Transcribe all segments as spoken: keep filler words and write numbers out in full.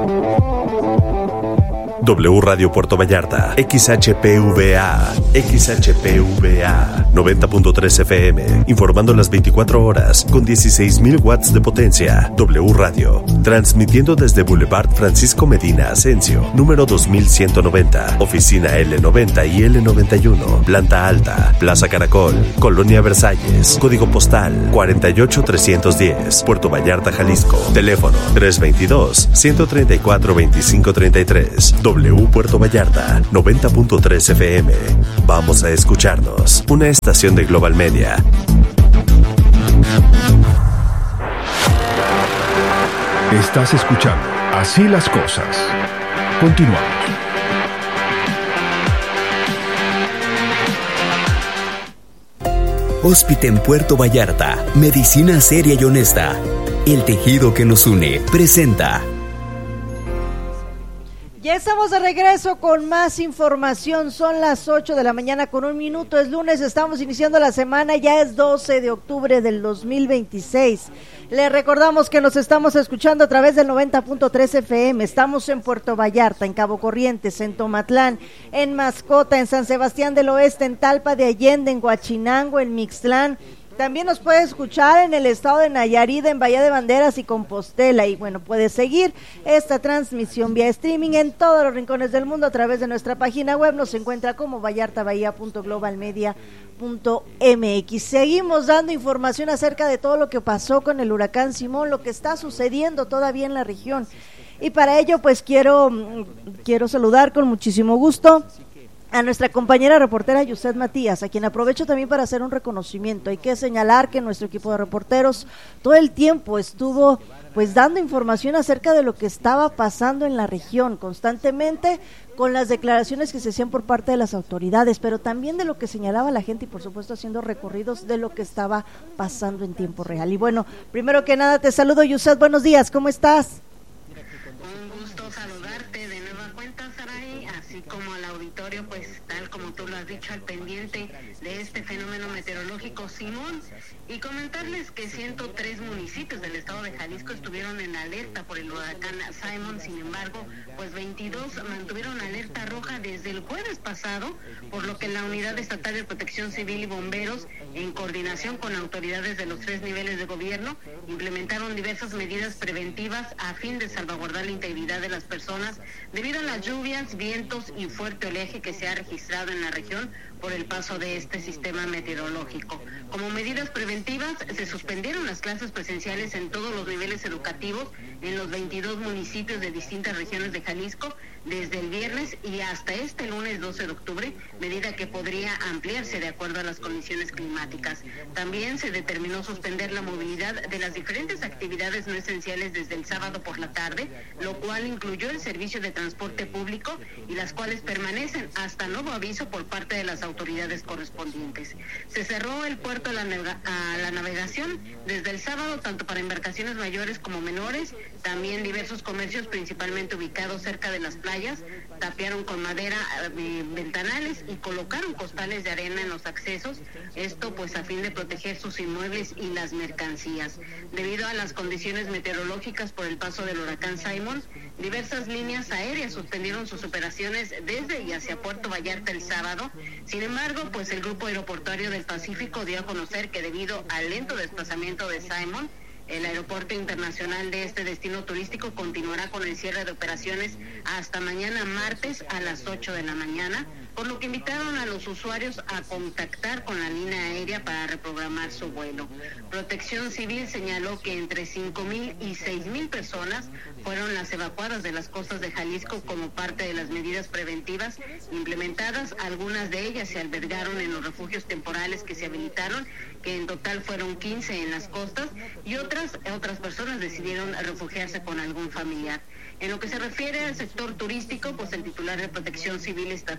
W Radio Puerto Vallarta, X H P V A, X H P V A, noventa punto tres F M, informando las veinticuatro horas, con dieciséis mil watts de potencia. W Radio, transmitiendo desde Boulevard Francisco Medina Asensio, número dos mil ciento noventa, oficina L noventa y L noventa y uno, planta alta, Plaza Caracol, Colonia Versalles, código postal cuarenta y ocho trescientos diez, Puerto Vallarta, Jalisco, teléfono tres veintidós, ciento treinta y cuatro, veinticinco treinta y tres. W Puerto Vallarta, noventa punto tres F M. Vamos a escucharnos. Una estación de Global Media. Estás escuchando Así las Cosas. Continuamos. Hospiten Puerto Vallarta. Medicina seria y honesta. El tejido que nos une. Presenta. Ya estamos de regreso con más información. Son las ocho de la mañana con un minuto. Es lunes, estamos iniciando la semana. Ya es doce de octubre del dos mil veintiséis. Les recordamos que nos estamos escuchando a través del noventa punto tres F M. Estamos en Puerto Vallarta, en Cabo Corrientes, en Tomatlán, en Mascota, en San Sebastián del Oeste, en Talpa de Allende, en Huachinango, en Mixtlán. También nos puede escuchar en el estado de Nayarit, en Bahía de Banderas y Compostela. Y bueno, puede seguir esta transmisión vía streaming en todos los rincones del mundo a través de nuestra página web. Nos encuentra como vallartabahía punto global media punto m x. Seguimos dando información acerca de todo lo que pasó con el huracán Simón, lo que está sucediendo todavía en la región. Y para ello, pues quiero, quiero saludar con muchísimo gusto a nuestra compañera reportera Yuset Matías, a quien aprovecho también para hacer un reconocimiento. Hay que señalar que nuestro equipo de reporteros todo el tiempo estuvo pues dando información acerca de lo que estaba pasando en la región, constantemente con las declaraciones que se hacían por parte de las autoridades, pero también de lo que señalaba la gente y por supuesto haciendo recorridos de lo que estaba pasando en tiempo real. Y bueno, primero que nada te saludo, Yuset, buenos días, ¿cómo estás? Un gusto saludarte de nueva cuenta, Saray, así como al auditorio, pues tal como tú lo has dicho, al pendiente de este fenómeno meteorológico Simón, y comentarles que ciento tres municipios del estado de Jalisco estuvieron en alerta por el huracán Simón. Sin embargo, pues veintidós mantuvieron alerta roja desde el jueves pasado, por lo que la Unidad Estatal de Protección Civil y Bomberos, en coordinación con autoridades de los tres niveles de gobierno, implementaron diversas medidas preventivas a fin de salvaguardar la integridad de las personas debido a las lluvias, vientos y fuerte oleaje que se ha registrado en la región por el paso de este sistema meteorológico. Como medidas preventivas, se suspendieron las clases presenciales en todos los niveles educativos en los veintidós municipios de distintas regiones de Jalisco desde el viernes y hasta este lunes doce de octubre, medida que podría ampliarse de acuerdo a las condiciones climáticas. También se determinó suspender la movilidad de las diferentes actividades no esenciales desde el sábado por la tarde, lo cual incluyó el servicio de transporte público y las cuales permanecen hasta nuevo aviso por parte de las autoridades correspondientes. Se cerró el puerto a la, a la navegación desde el sábado, tanto para embarcaciones mayores como menores. También diversos comercios, principalmente ubicados cerca de las playas, tapiaron con madera eh, ventanales y colocaron costales de arena en los accesos, esto pues a fin de proteger sus inmuebles y las mercancías. Debido a las condiciones meteorológicas por el paso del huracán Simón, diversas líneas aéreas suspendieron sus operaciones desde y hacia Puerto Vallarta el sábado. Sin embargo, pues el Grupo Aeroportuario del Pacífico dio a conocer que debido al lento desplazamiento de Simón, el aeropuerto internacional de este destino turístico continuará con el cierre de operaciones hasta mañana martes a las ocho de la mañana, por lo que invitaron a los usuarios a contactar con la línea aérea para reprogramar su vuelo. Protección Civil señaló que entre cinco mil y seis mil personas fueron las evacuadas de las costas de Jalisco como parte de las medidas preventivas implementadas. Algunas de ellas se albergaron en los refugios temporales que se habilitaron, que en total fueron quince en las costas, y otras, otras personas decidieron refugiarse con algún familiar. En lo que se refiere al sector turístico, pues el titular de Protección Civil Estatal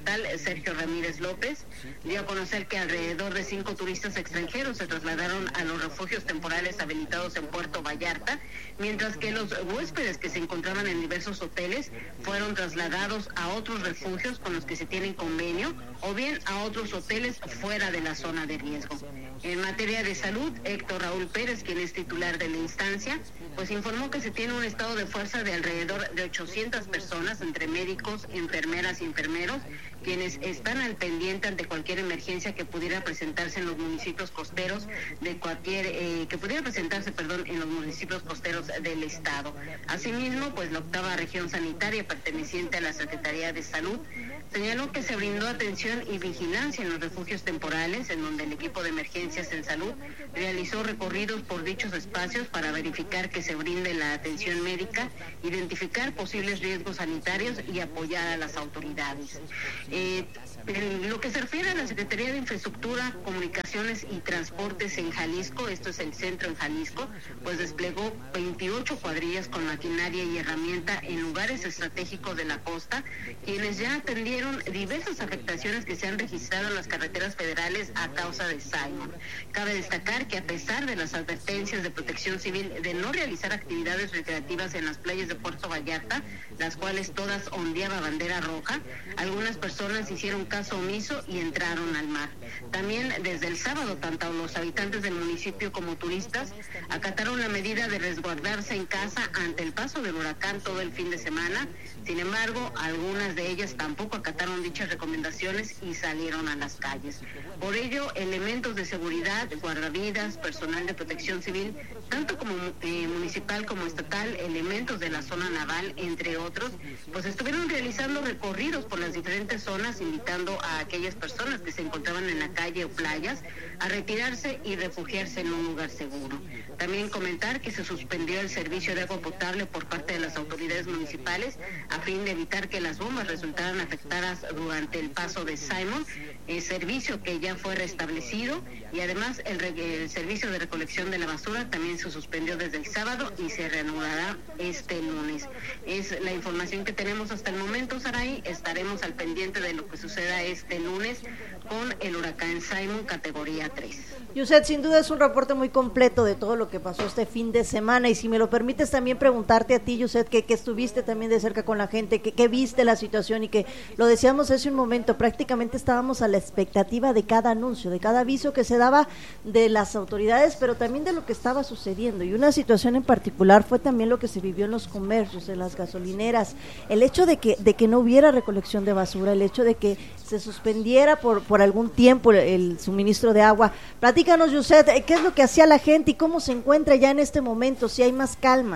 Sergio Ramírez López, dio a conocer que alrededor de cinco turistas extranjeros se trasladaron a los refugios temporales habilitados en Puerto Vallarta, mientras que los huéspedes que se encontraban en diversos hoteles fueron trasladados a otros refugios con los que se tienen convenio o bien a otros hoteles fuera de la zona de riesgo. En materia de salud, Héctor Raúl Pérez, quien es titular de la instancia, pues informó que se tiene un estado de fuerza de alrededor de ochocientas personas, entre médicos, enfermeras y enfermeros, quienes están al pendiente ante cualquier emergencia que pudiera presentarse en los municipios costeros de cualquier eh, que pudiera presentarse, perdón, en los municipios costeros del estado. Asimismo, pues la octava región sanitaria perteneciente a la Secretaría de Salud señaló que se brindó atención y vigilancia en los refugios temporales, en donde el equipo de emergencias en salud realizó recorridos por dichos espacios para verificar que se brinde la atención médica, identificar posibles riesgos sanitarios y apoyar a las autoridades. Eh, en lo que se refiere a la Secretaría de Infraestructura, Comunicaciones y Transportes en Jalisco, esto es el centro en Jalisco, pues desplegó veintiocho cuadrillas con maquinaria y herramienta en lugares estratégicos de la costa, quienes ya atendieron diversas afectaciones que se han registrado en las carreteras federales a causa de Simon. Cabe destacar que a pesar de las advertencias de Protección Civil de no realizar actividades recreativas en las playas de Puerto Vallarta, las cuales todas ondeaba bandera roja, algunas personas hicieron caso omiso y entraron al mar. También desde el sábado, tanto los habitantes del municipio como turistas acataron la medida de resguardarse en casa ante el paso del huracán todo el fin de semana. Sin embargo, algunas de ellas tampoco acataron dichas recomendaciones y salieron a las calles. Por ello, elementos de seguridad, guardavidas, personal de protección civil, tanto como eh, municipal como estatal, elementos de la zona naval, entre otros, pues estuvieron realizando recorridos por las diferentes zonas, invitando a aquellas personas que se encontraban en la calle o playas a retirarse y refugiarse en un lugar seguro. También comentar que se suspendió el servicio de agua potable por parte de las autoridades municipales a fin de evitar que las bombas resultaran afectadas durante el paso de Simon, el servicio que ya fue restablecido, y además el, el servicio de recolección de la basura también se suspendió desde el sábado y se reanudará este lunes. Es la información que tenemos hasta el momento, Saray. Estaremos al pendiente de lo que suceda este lunes con el huracán Simon categoría tres. Yuset, sin duda es un reporte muy completo de todo lo que pasó este fin de semana, y si me lo permites también preguntarte a ti, Yuset, que, que estuviste también de cerca con la gente, que, que viste la situación y que lo decíamos hace un momento, prácticamente estábamos a la expectativa de cada anuncio, de cada aviso que se daba de las autoridades, pero también de lo que estaba sucediendo, y una situación en particular fue también lo que se vivió en los comercios, en las gasolineras, el hecho de que, de que no hubiera recolección de basura, el hecho de que se suspendiera por, por algún tiempo el, el suministro de agua. Platícanos, Yuset, ¿qué es lo que hacía la gente y cómo se encuentra ya en este momento, si hay más calma?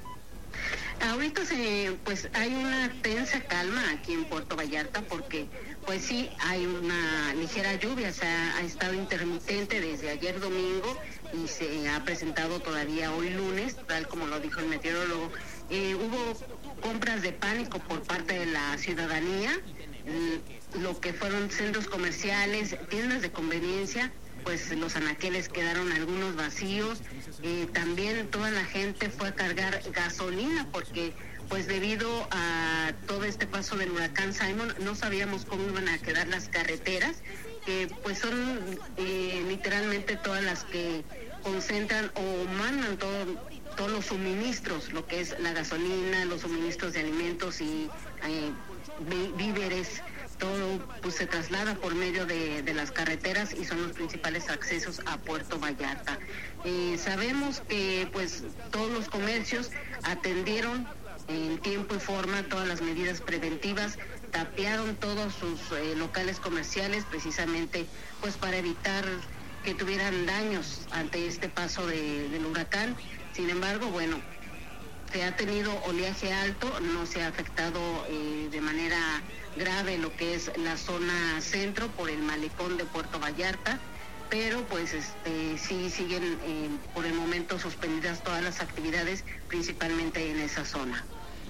Ahorita se, pues hay una tensa calma aquí en Puerto Vallarta porque pues sí hay una ligera lluvia, o sea, ha estado intermitente desde ayer domingo y se ha presentado todavía hoy lunes, tal como lo dijo el meteorólogo. Eh, hubo compras de pánico por parte de la ciudadanía, lo que fueron centros comerciales, tiendas de conveniencia, pues los anaqueles quedaron algunos vacíos, eh, también toda la gente fue a cargar gasolina porque pues debido a todo este paso del huracán Simon no sabíamos cómo iban a quedar las carreteras, que pues son eh, literalmente todas las que concentran o mandan todo, todos los suministros, lo que es la gasolina, los suministros de alimentos y eh, víveres. Todo pues se traslada por medio de, de las carreteras y son los principales accesos a Puerto Vallarta. Eh, sabemos que pues todos los comercios atendieron en tiempo y forma todas las medidas preventivas, tapiaron todos sus eh, locales comerciales precisamente pues para evitar que tuvieran daños ante este paso de, del huracán. Sin embargo, bueno, se ha tenido oleaje alto, no se ha afectado eh, de manera grave lo que es la zona centro por el malecón de Puerto Vallarta, pero pues este sí siguen eh, por el momento suspendidas todas las actividades, principalmente en esa zona.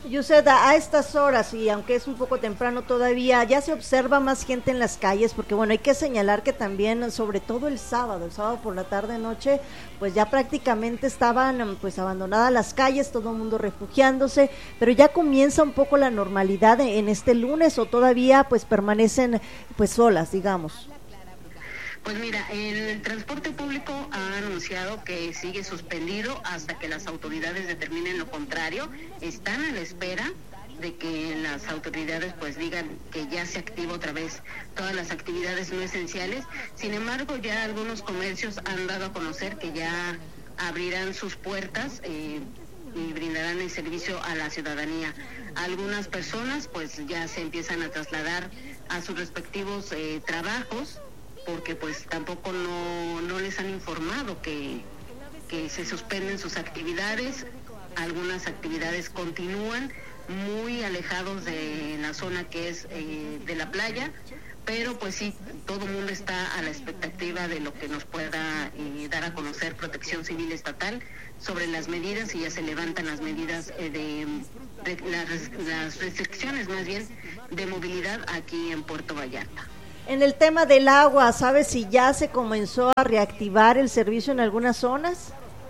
Yused, a estas horas, y aunque es un poco temprano todavía, ya se observa más gente en las calles, porque bueno, hay que señalar que también, sobre todo el sábado, el sábado por la tarde noche, pues ya prácticamente estaban pues abandonadas las calles, todo el mundo refugiándose, pero ya comienza un poco la normalidad en este lunes, o todavía pues permanecen pues solas, digamos. Pues mira, el transporte público ha anunciado que sigue suspendido hasta que las autoridades determinen lo contrario. Están a la espera de que las autoridades pues digan que ya se activa otra vez todas las actividades no esenciales. Sin embargo, ya algunos comercios han dado a conocer que ya abrirán sus puertas eh, y brindarán el servicio a la ciudadanía. Algunas personas pues ya se empiezan a trasladar a sus respectivos eh, trabajos, porque pues tampoco no, no les han informado que, que se suspenden sus actividades. Algunas actividades continúan muy alejados de la zona que es eh, de la playa, pero pues sí, todo el mundo está a la expectativa de lo que nos pueda eh, dar a conocer Protección Civil Estatal sobre las medidas, y ya se levantan las medidas eh, de, de las, las restricciones más bien de movilidad aquí en Puerto Vallarta. En el tema del agua, ¿sabes si ya se comenzó a reactivar el servicio en algunas zonas?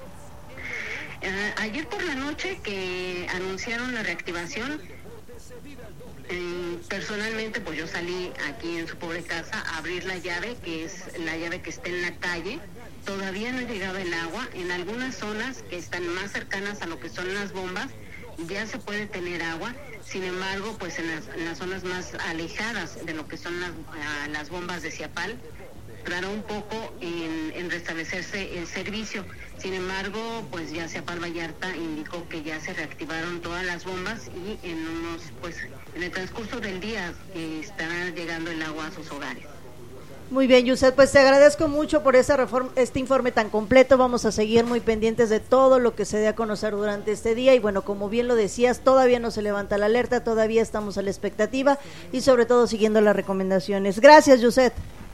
Uh, ayer por la noche que anunciaron la reactivación, eh, personalmente pues yo salí aquí en su pobre casa a abrir la llave, que es la llave que está en la calle. Todavía no llegaba el agua. En algunas zonas que están más cercanas a lo que son las bombas ya se puede tener agua. Sin embargo, pues en las, en las zonas más alejadas de lo que son las, uh, las bombas de Ciapal, tardará un poco en, en restablecerse el servicio. Sin embargo, pues ya Ciapal Vallarta indicó que ya se reactivaron todas las bombas, y en unos, pues en el transcurso del día eh, estará llegando el agua a sus hogares. Muy bien, Yused, pues te agradezco mucho por esa reforma, este informe tan completo. Vamos a seguir muy pendientes de todo lo que se dé a conocer durante este día, y bueno, como bien lo decías, todavía no se levanta la alerta, todavía estamos a la expectativa y sobre todo siguiendo las recomendaciones. Gracias, Yused.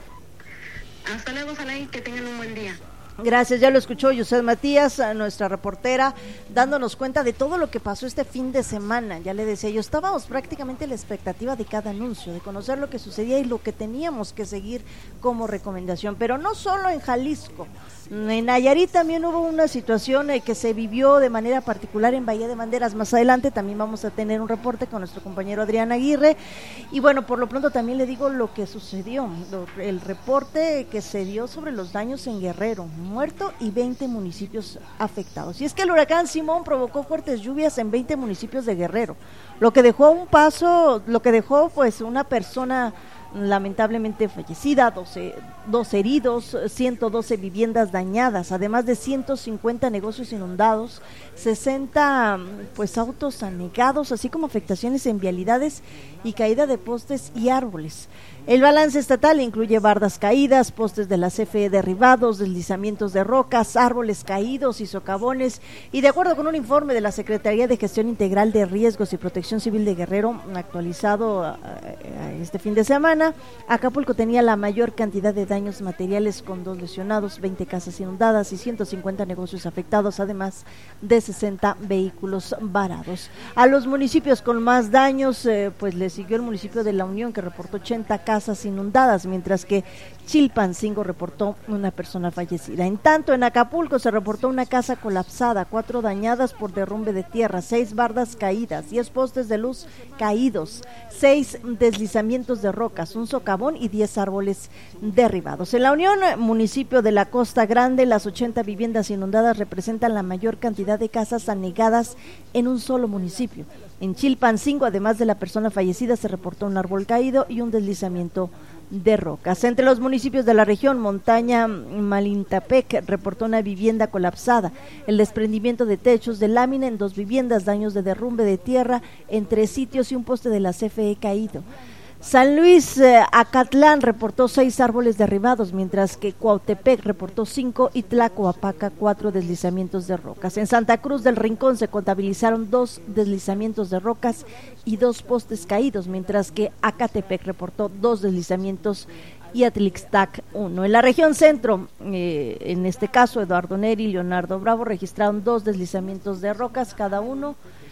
Hasta luego, Salay, que tengan un buen día. Gracias, ya lo escuchó Yused Matías, nuestra reportera, dándonos cuenta de todo lo que pasó este fin de semana. Ya le decía yo, estábamos prácticamente a la expectativa de cada anuncio, de conocer lo que sucedía y lo que teníamos que seguir como recomendación, pero no solo en Jalisco. En Nayarit también hubo una situación eh, que se vivió de manera particular en Bahía de Banderas. Más adelante también vamos a tener un reporte con nuestro compañero Adrián Aguirre, y bueno, por lo pronto también le digo lo que sucedió, lo, el reporte que se dio sobre los daños en Guerrero, muerto y veinte municipios afectados. Y es que el huracán Simón provocó fuertes lluvias en veinte municipios de Guerrero, lo que dejó un paso, lo que dejó pues una persona lamentablemente fallecida, doce, dos heridos, ciento doce viviendas dañadas, además de ciento cincuenta negocios inundados, sesenta pues autos anegados, así como afectaciones en vialidades y caída de postes y árboles. El balance estatal incluye bardas caídas, postes de la C F E derribados, deslizamientos de rocas, árboles caídos y socavones, y de acuerdo con un informe de la Secretaría de Gestión Integral de Riesgos y Protección Civil de Guerrero, actualizado a, a este fin de semana, Acapulco tenía la mayor cantidad de daños materiales, con dos lesionados, veinte casas inundadas y ciento cincuenta negocios afectados, además de sesenta vehículos varados. A los municipios con más daños, eh, pues le siguió el municipio de La Unión, que reportó ochenta casas inundadas, mientras que Chilpancingo reportó una persona fallecida. En tanto, en Acapulco se reportó una casa colapsada, cuatro dañadas por derrumbe de tierra, seis bardas caídas, diez postes de luz caídos, seis deslizamientos de rocas, un socavón y diez árboles derribados. En La Unión, municipio de la Costa Grande, las ochenta viviendas inundadas representan la mayor cantidad de casas anegadas en un solo municipio. En Chilpancingo, además de la persona fallecida, se reportó un árbol caído y un deslizamiento de rocas. Entre los municipios de la región, Montaña Malintapec reportó una vivienda colapsada, el desprendimiento de techos de lámina en dos viviendas, daños de derrumbe de tierra en tres sitios y un poste de la C F E caído. San Luis eh, Acatlán reportó seis árboles derribados, mientras que Cuautepec reportó cinco y Tlacoapaca cuatro deslizamientos de rocas. En Santa Cruz del Rincón se contabilizaron dos deslizamientos de rocas y dos postes caídos, mientras que Acatepec reportó dos deslizamientos y Atlixtac uno. En la región centro, eh, en este caso Eduardo Neri y Leonardo Bravo registraron dos deslizamientos de rocas cada uno.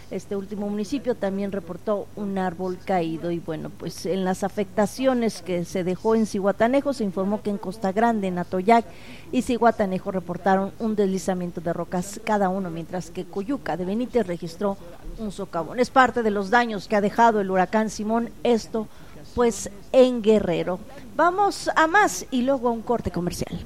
Este último municipio también reportó un árbol caído. Y bueno, pues en las afectaciones que se dejó en Zihuatanejo, se informó que en Costa Grande, en Atoyac y Zihuatanejo reportaron un deslizamiento de rocas cada uno, mientras que Coyuca de Benítez registró un socavón. Es parte de los daños que ha dejado el huracán Simón, esto pues en Guerrero. Vamos a más y luego a un corte comercial.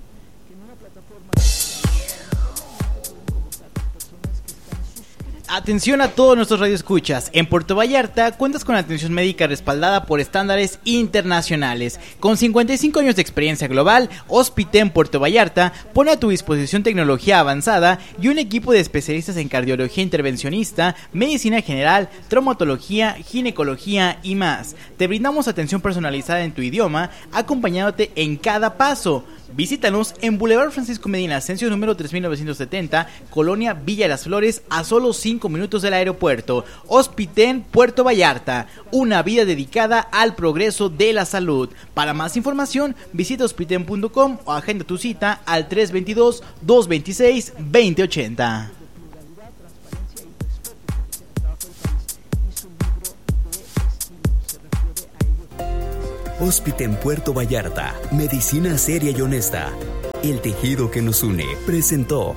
Atención a todos nuestros radioescuchas. En Puerto Vallarta cuentas con atención médica respaldada por estándares internacionales. Con cincuenta y cinco años de experiencia global, Hospitén Puerto Vallarta pone a tu disposición tecnología avanzada y un equipo de especialistas en cardiología intervencionista, medicina general, traumatología, ginecología y más. Te brindamos atención personalizada en tu idioma, acompañándote en cada paso. Visítanos en Boulevard Francisco Medina Ascencio número tres mil novecientos setenta, Colonia Villa Las Flores, a solo cinco minutos del aeropuerto. Hospitén Puerto Vallarta, una vida dedicada al progreso de la salud. Para más información, visita hospitén punto com o agenda tu cita al tres dos dos, dos dos seis, dos cero ocho cero. Hospitén Puerto Vallarta, medicina seria y honesta. El tejido que nos une, presentó.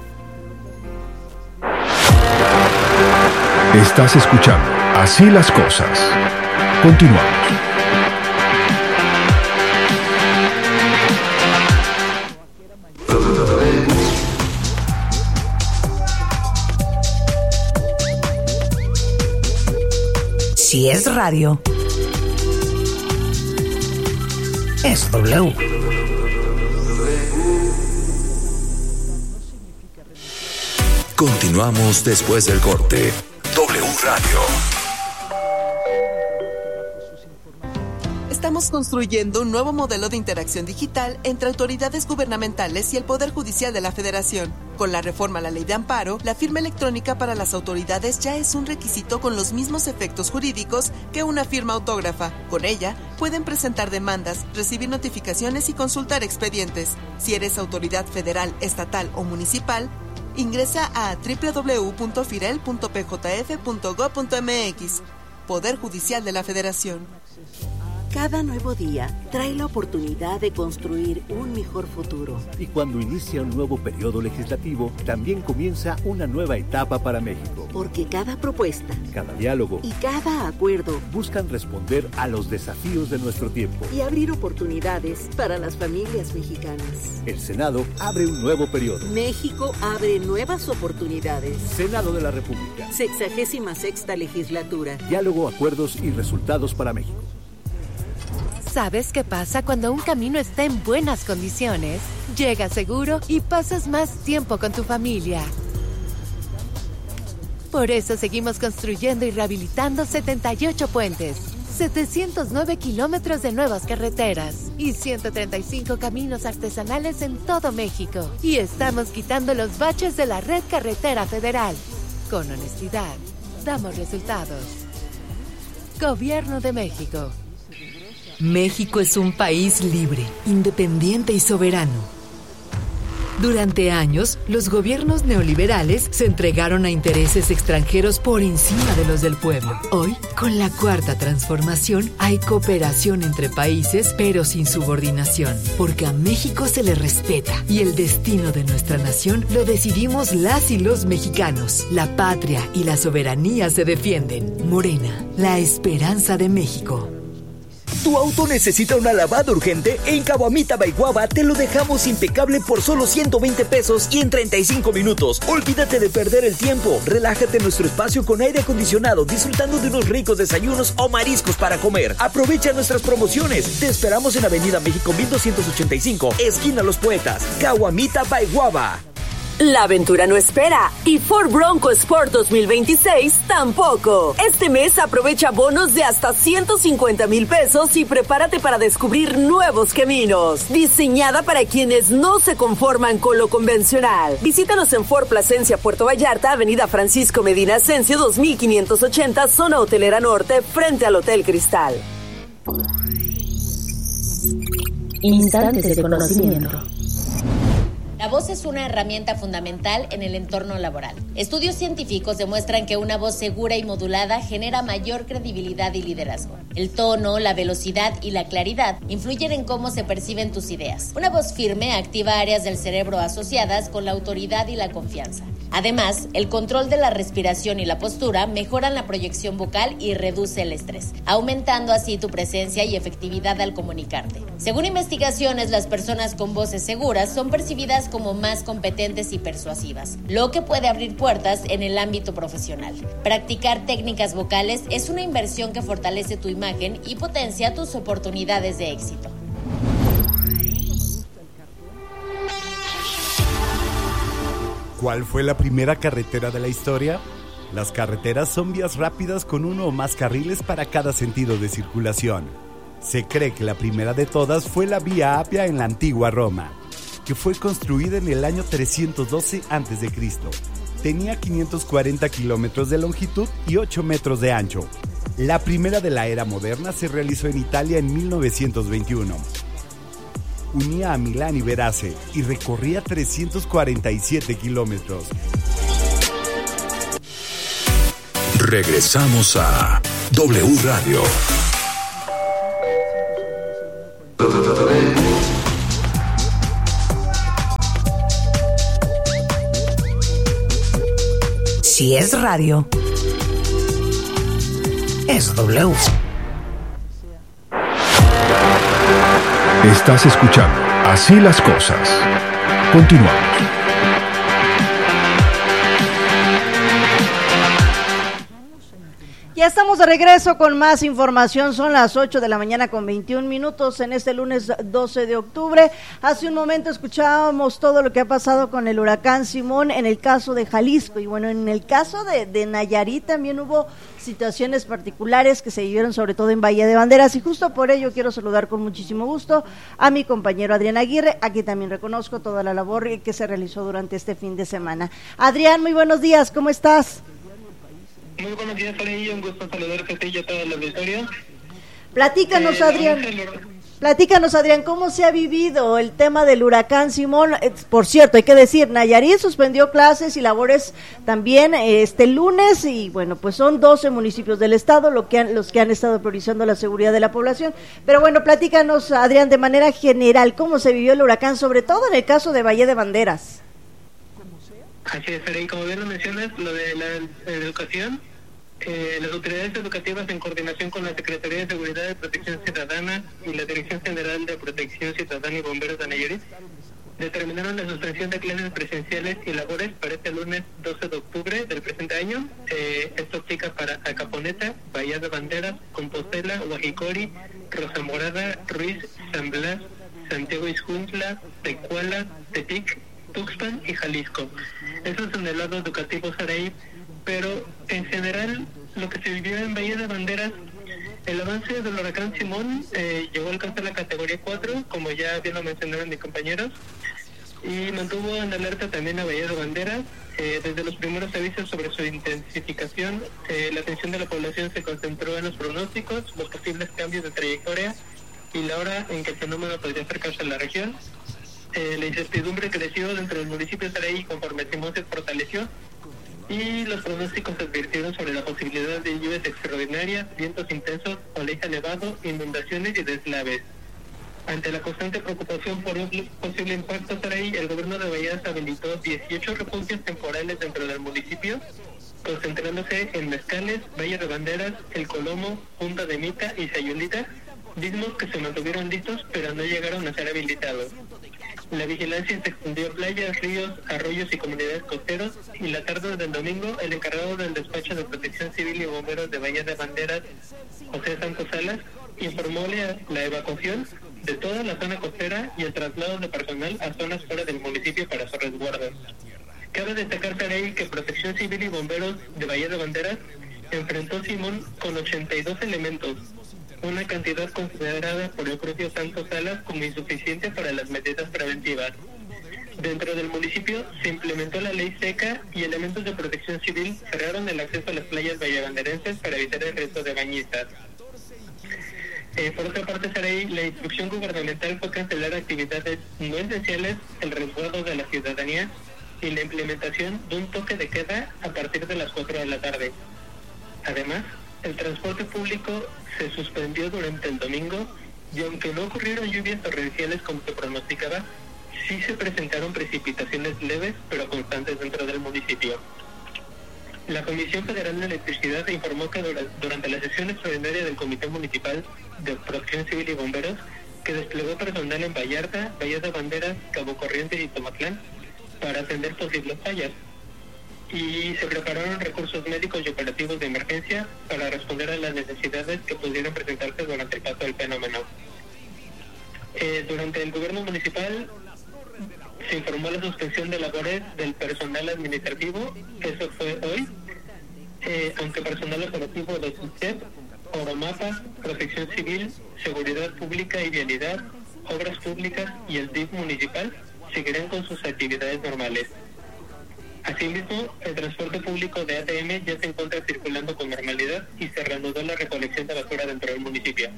Estás escuchando Así las Cosas. Continuamos. Si es radio, es W. Continuamos después del corte. W Radio. Estamos construyendo un nuevo modelo de interacción digital entre autoridades gubernamentales y el Poder Judicial de la Federación. Con la reforma a la Ley de Amparo, la firma electrónica para las autoridades ya es un requisito con los mismos efectos jurídicos que una firma autógrafa. Con ella, pueden presentar demandas, recibir notificaciones y consultar expedientes. Si eres autoridad federal, estatal o municipal, ingresa a doble u doble u doble u punto firel punto p j f punto gob punto m x. Poder Judicial de la Federación. Cada nuevo día trae la oportunidad de construir un mejor futuro. Y cuando inicia un nuevo periodo legislativo, también comienza una nueva etapa para México. Porque cada propuesta, cada diálogo y cada acuerdo buscan responder a los desafíos de nuestro tiempo y abrir oportunidades para las familias mexicanas. El Senado abre un nuevo periodo. México abre nuevas oportunidades. Senado de la República. Sexagésima sexta legislatura. Diálogo, acuerdos y resultados para México. ¿Sabes qué pasa cuando un camino está en buenas condiciones? Llegas seguro y pasas más tiempo con tu familia. Por eso seguimos construyendo y rehabilitando setenta y ocho puentes, setecientos nueve kilómetros de nuevas carreteras y ciento treinta y cinco caminos artesanales en todo México. Y estamos quitando los baches de la red carretera federal. Con honestidad, damos resultados. Gobierno de México. México es un país libre, independiente y soberano. Durante años, los gobiernos neoliberales se entregaron a intereses extranjeros por encima de los del pueblo. Hoy, con la Cuarta Transformación, hay cooperación entre países, pero sin subordinación, porque a México se le respeta y el destino de nuestra nación lo decidimos las y los mexicanos. La patria y la soberanía se defienden. Morena, la esperanza de México. ¿Tu auto necesita una lavada urgente? En Caguamita Baiguaba te lo dejamos impecable por solo ciento veinte pesos y en treinta y cinco minutos. Olvídate de perder el tiempo. Relájate en nuestro espacio con aire acondicionado, disfrutando de unos ricos desayunos o mariscos para comer. Aprovecha nuestras promociones. Te esperamos en Avenida México mil doscientos ochenta y cinco, esquina Los Poetas, Caguamita Baiguaba. La aventura no espera y Ford Bronco Sport dos mil veintiséis tampoco. Este mes aprovecha bonos de hasta ciento cincuenta mil pesos y prepárate para descubrir nuevos caminos. Diseñada para quienes no se conforman con lo convencional. Visítanos en Ford Plasencia, Puerto Vallarta, Avenida Francisco Medina Ascencio dos mil quinientos ochenta, Zona Hotelera Norte, frente al Hotel Cristal. Instantes de conocimiento. La voz es una herramienta fundamental en el entorno laboral. Estudios científicos demuestran que una voz segura y modulada genera mayor credibilidad y liderazgo. El tono, la velocidad y la claridad influyen en cómo se perciben tus ideas. Una voz firme activa áreas del cerebro asociadas con la autoridad y la confianza. Además, el control de la respiración y la postura mejoran la proyección vocal y reduce el estrés, aumentando así tu presencia y efectividad al comunicarte. Según investigaciones, las personas con voces seguras son percibidas como más competentes y persuasivas, lo que puede abrir puertas en el ámbito profesional. Practicar técnicas vocales es una inversión que fortalece tu imagen y potencia tus oportunidades de éxito. ¿Cuál fue la primera carretera de la historia? Las carreteras son vías rápidas con uno o más carriles para cada sentido de circulación. Se cree que la primera de todas fue la Vía Apia en la antigua Roma, que fue construida en el año trescientos doce antes de Cristo. Tenía quinientos cuarenta kilómetros de longitud y ocho metros de ancho. La primera de la era moderna se realizó en Italia en mil novecientos veintiuno. Unía a Milán y Verace y recorría trescientos cuarenta y siete kilómetros. Regresamos a W Radio. Si es radio, es W. Estás escuchando Así las Cosas. Continuamos. Ya estamos de regreso con más información, son las ocho de la mañana con veintiún minutos en este lunes doce de octubre. Hace un momento escuchábamos todo lo que ha pasado con el huracán Simón en el caso de Jalisco y bueno, en el caso de, de Nayarit también hubo situaciones particulares que se vivieron sobre todo en Bahía de Banderas y justo por ello quiero saludar con muchísimo gusto a mi compañero Adrián Aguirre, aquí también reconozco toda la labor que se realizó durante este fin de semana. Adrián, muy buenos días, ¿cómo estás? Muy buenos días, Farey, un gusto saludarte a ti y a toda la auditoría. Platícanos, eh, Adrián, platícanos, Adrián, ¿cómo se ha vivido el tema del huracán Simón? Eh, por cierto, hay que decir, Nayarit suspendió clases y labores también eh, este lunes y bueno, pues son doce municipios del estado lo que han, los que han estado priorizando la seguridad de la población. Pero bueno, platícanos, Adrián, de manera general, ¿cómo se vivió el huracán, sobre todo en el caso de Bahía de Banderas? Así es, Farey, como bien lo mencionas, lo de la educación, eh, las autoridades educativas en coordinación con la Secretaría de Seguridad y Protección Ciudadana y la Dirección General de Protección Ciudadana y Bomberos de Nayarit determinaron la suspensión de clases presenciales y labores para este lunes doce de octubre del presente año. Eh, esto aplica para Acaponeta, Bahía de Banderas, Compostela, Huajicori, Rosa Morada, Ruiz, San Blas, Santiago Ixcuintla, Tecuala, Tepic, Tuxpan y Jalisco. Eso es en el lado educativo, Saray, pero en general lo que se vivió en Bahía de Banderas, el avance del huracán Simón eh, llegó a alcanzar la categoría cuatro, como ya bien lo mencionaron mis compañeros, y mantuvo en alerta también a Bahía de Banderas. Eh, desde los primeros avisos sobre su intensificación, eh, la atención de la población se concentró en los pronósticos, los posibles cambios de trayectoria y la hora en que el fenómeno podría acercarse a la región. Eh, la incertidumbre creció dentro del municipio de Saray conforme Simón se fortaleció y los pronósticos advirtieron sobre la posibilidad de lluvias extraordinarias, vientos intensos, oleaje elevado, inundaciones y deslaves. Ante la constante preocupación por un posible impacto Saray, el gobierno de Bahía habilitó dieciocho refugios temporales dentro del municipio, concentrándose en Mezcales, Valle de Banderas, El Colomo, Punta de Mita y Sayulita, mismos que se mantuvieron listos pero no llegaron a ser habilitados. La vigilancia se extendió a playas, ríos, arroyos y comunidades costeras y la tarde del domingo el encargado del despacho de Protección Civil y Bomberos de Bahía de Banderas, José Santos Salas, informó la, la evacuación de toda la zona costera y el traslado de personal a zonas fuera del municipio para su resguardo. Cabe destacar, Saray, que Protección Civil y Bomberos de Bahía de Banderas enfrentó Simón con ochenta y dos elementos, una cantidad considerada por el propio Santos Salas como insuficiente para las medidas preventivas. Dentro del municipio se implementó la ley seca y elementos de protección civil cerraron el acceso a las playas vallabanderenses para evitar el riesgo de bañistas. Eh, por otra parte, Saray, la instrucción gubernamental fue cancelar actividades no esenciales, el resguardo de la ciudadanía y la implementación de un toque de queda a partir de las cuatro de la tarde. Además, el transporte público se suspendió durante el domingo y aunque no ocurrieron lluvias torrenciales como se pronosticaba, sí se presentaron precipitaciones leves pero constantes dentro del municipio. La Comisión Federal de Electricidad informó que durante la sesión extraordinaria del Comité Municipal de Protección Civil y Bomberos, que desplegó personal en Vallarta, Bahía de Banderas, Cabo Corrientes y Tomatlán para atender posibles fallas. Y se prepararon recursos médicos y operativos de emergencia para responder a las necesidades que pudieran presentarse durante el paso del fenómeno. Eh, durante el gobierno municipal se informó la suspensión de labores del personal administrativo, eso fue hoy, eh, aunque personal operativo de SUSTEP, Oromapa, Protección Civil, Seguridad Pública y Vialidad, Obras Públicas y el D I F municipal seguirán con sus actividades normales. Asimismo, el transporte público de A T M ya se encuentra circulando con normalidad y se reanudó la recolección de basura dentro del municipio.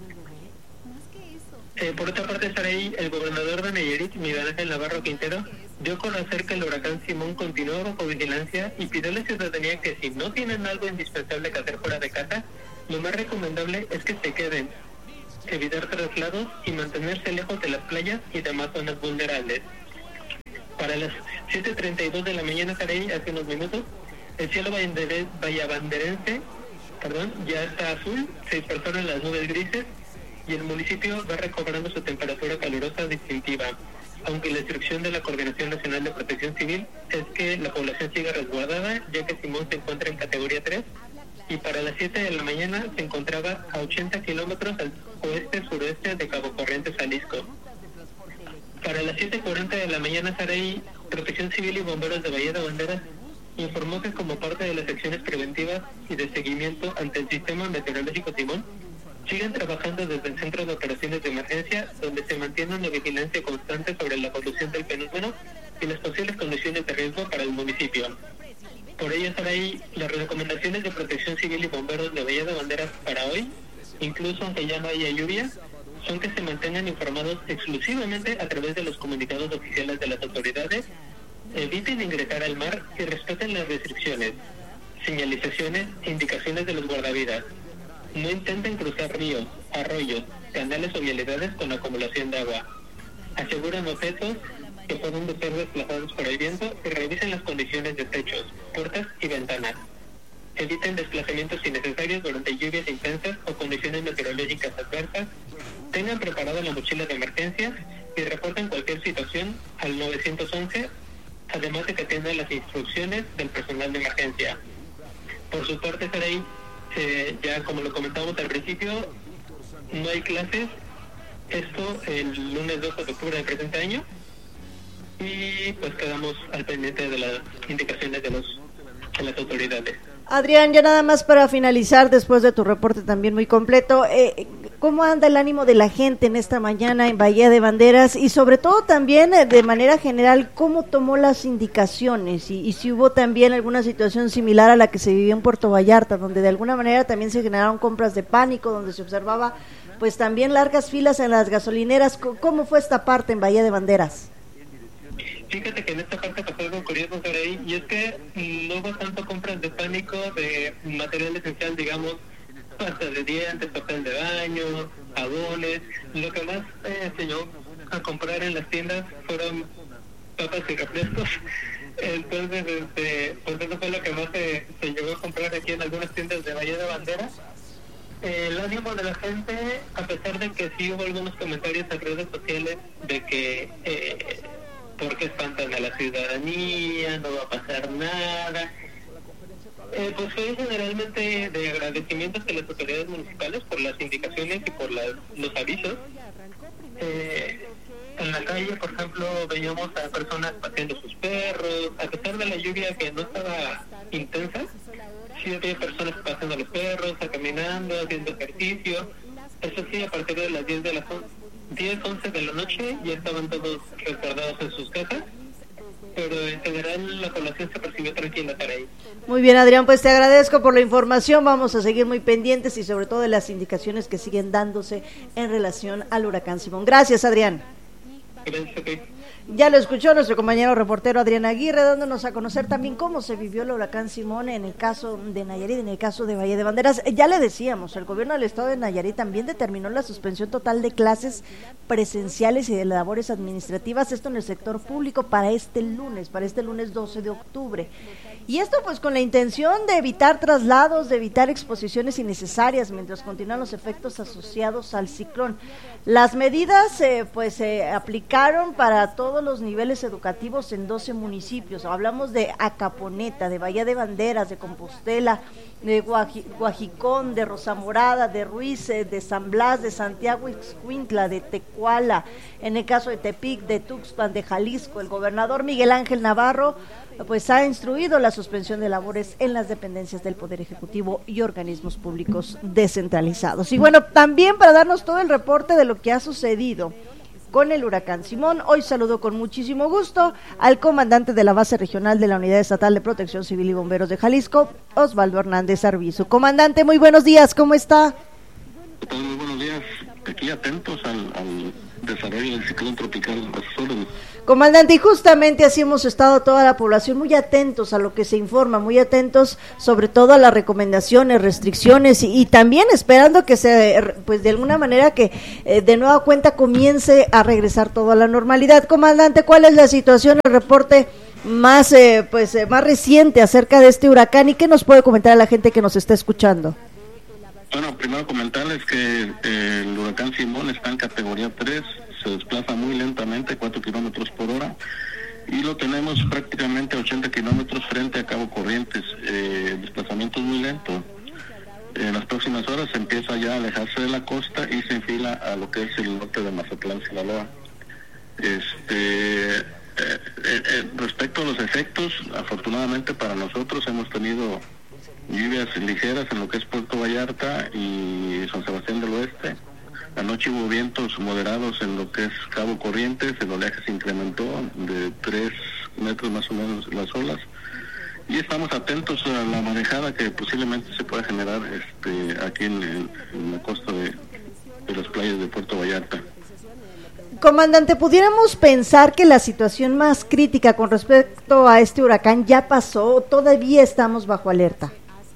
Eh, por otra parte, Saray, el gobernador de Nayarit, Miguel Ángel Navarro Quintero, dio a conocer que el huracán Simón continúa bajo vigilancia y pidió a la ciudadanía que si no tienen algo indispensable que hacer fuera de casa, lo más recomendable es que se queden, evitar traslados y mantenerse lejos de las playas y demás zonas vulnerables. Para las siete treinta y dos de la mañana, Saray, hace unos minutos, el cielo vallabanderense perdón, ya está azul, se dispersaron las nubes grises y el municipio va recobrando su temperatura calurosa distintiva, aunque la instrucción de la Coordinación Nacional de Protección Civil es que la población siga resguardada, ya que Simón se encuentra en categoría tres, y para las siete de la mañana se encontraba a ochenta kilómetros al oeste-suroeste de Cabo Corrientes, Jalisco. Para las siete cuarenta de la mañana, Saray, Protección Civil y Bomberos de Bahía de Banderas informó que como parte de las acciones preventivas y de seguimiento ante el sistema meteorológico Simón, siguen trabajando desde el Centro de Operaciones de Emergencia, donde se mantiene una vigilancia constante sobre la evolución del fenómeno y las posibles condiciones de riesgo para el municipio. Por ello, Saray, las recomendaciones de Protección Civil y Bomberos de Bahía de Banderas para hoy, incluso aunque ya no haya lluvia, son que se mantengan informados exclusivamente a través de los comunicados oficiales de las autoridades, eviten ingresar al mar y respeten las restricciones, señalizaciones e indicaciones de los guardavidas. No intenten cruzar ríos, arroyos, canales o vialidades con acumulación de agua. Aseguren objetos que pueden ser desplazados por el viento y revisen las condiciones de techos, puertas y ventanas. Eviten desplazamientos innecesarios durante lluvias intensas o condiciones meteorológicas adversas. Tengan preparada la mochila de emergencia y reporten cualquier situación al nueve once, además de que atiendan las instrucciones del personal de emergencia. Por su parte, Saray, Eh, ya como lo comentamos al principio, no hay clases, esto el lunes dos de octubre del presente año, y pues quedamos al pendiente de las indicaciones de, los, de las autoridades. Adrián, ya nada más para finalizar, después de tu reporte también muy completo, eh, ¿cómo anda el ánimo de la gente en esta mañana en Bahía de Banderas? Y sobre todo también, eh, de manera general, ¿cómo tomó las indicaciones? Y, y si hubo también alguna situación similar a la que se vivió en Puerto Vallarta, donde de alguna manera también se generaron compras de pánico, donde se observaba pues también largas filas en las gasolineras. ¿Cómo fue esta parte en Bahía de Banderas? Fíjate que en esta parte pasó algo curioso por ahí, y es que no hubo tanto compras de pánico de material esencial, digamos, pasta de dientes, papel de baño, jabones. Lo que más eh, se llegó a comprar en las tiendas fueron papas y refrescos. Entonces, este, pues eso fue lo que más se, se llegó a comprar aquí en algunas tiendas de Bahía de Banderas. El ánimo de la gente, a pesar de que sí hubo algunos comentarios en redes sociales de que eh, porque espantan a la ciudadanía, no va a pasar nada, eh, pues fue generalmente de agradecimiento a las autoridades municipales por las indicaciones y por las, los avisos. Eh, en la calle, por ejemplo, veíamos a personas paseando sus perros, a pesar de la lluvia que no estaba intensa, sí había personas paseando a los perros, a caminando, haciendo ejercicio. Eso sí, a partir de las diez de la diez, once de la noche ya estaban todos resguardados en sus casas. pero en general la población se percibió tranquila para ahí. Muy bien, Adrián, pues te agradezco por la información, vamos a seguir muy pendientes y sobre todo de las indicaciones que siguen dándose en relación al huracán Simón. Gracias, Adrián. Gracias, okay. Ya lo escuchó nuestro compañero reportero Adrián Aguirre, dándonos a conocer también cómo se vivió el huracán Simón en el caso de Nayarit, en el caso de Valle de Banderas. Ya le decíamos, el gobierno del estado de Nayarit también determinó la suspensión total de clases presenciales y de labores administrativas, esto en el sector público para este lunes, para este lunes doce de octubre. Y esto pues con la intención de evitar traslados, de evitar exposiciones innecesarias mientras continúan los efectos asociados al ciclón. Las medidas eh, pues se eh, aplicaron para todos los niveles educativos en doce municipios. Hablamos de Acaponeta, de Bahía de Banderas, de Compostela, de Guaji, Guajicón, de Rosamorada, de Ruiz, de San Blas, de Santiago Ixcuintla, de Tecuala, en el caso de Tepic, de Tuxpan, de Jalisco. El gobernador Miguel Ángel Navarro pues ha instruido la suspensión de labores en las dependencias del Poder Ejecutivo y organismos públicos descentralizados. Y bueno, también para darnos todo el reporte de lo que ha sucedido con el huracán Simón, hoy saludo con muchísimo gusto al comandante de la base regional de la Unidad Estatal de Protección Civil y Bomberos de Jalisco, Osvaldo Hernández Arbizu. Comandante, muy buenos días, ¿cómo está? Muy buenos días, aquí atentos al, al desarrollo del ciclón tropical. Comandante, y justamente así hemos estado toda la población muy atentos a lo que se informa, muy atentos sobre todo a las recomendaciones, restricciones y, y también esperando que se, pues de alguna manera que eh, de nueva cuenta comience a regresar todo a la normalidad. Comandante, ¿cuál es la situación, el reporte más eh, pues eh, más reciente acerca de este huracán y qué nos puede comentar a la gente que nos está escuchando? Bueno, primero comentarles que eh, el huracán Simón está en categoría tres, se desplaza muy lentamente, cuatro kilómetros por hora, y lo tenemos prácticamente a ochenta kilómetros frente a Cabo Corrientes. Eh, el desplazamiento es muy lento. En las próximas horas empieza ya a alejarse de la costa y se enfila a lo que es el norte de Mazatlán, Sinaloa. Este, eh, eh, eh, respecto a los efectos, afortunadamente para nosotros hemos tenido lluvias ligeras en lo que es Puerto Vallarta y San Sebastián del Oeste. Anoche hubo vientos moderados en lo que es Cabo Corrientes, el oleaje se incrementó de tres metros más o menos las olas, y estamos atentos a la marejada que posiblemente se pueda generar este aquí en, en, en la costa de, de las playas de Puerto Vallarta. Comandante, ¿pudiéramos pensar que la situación más crítica con respecto a este huracán ya pasó o todavía estamos bajo alerta?